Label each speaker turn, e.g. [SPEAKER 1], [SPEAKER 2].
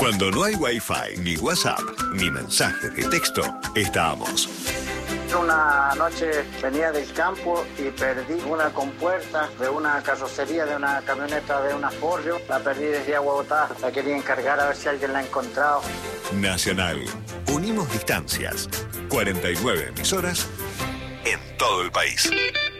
[SPEAKER 1] Cuando no hay Wi-Fi, ni WhatsApp, ni mensaje de texto, estamos.
[SPEAKER 2] Una noche venía del campo y perdí una compuerta de una carrocería de una camioneta de una Ford. La perdí desde Agua Botá. La quería encargar a ver si alguien la ha encontrado.
[SPEAKER 1] Nacional. Unimos distancias. 49 emisoras en todo el país.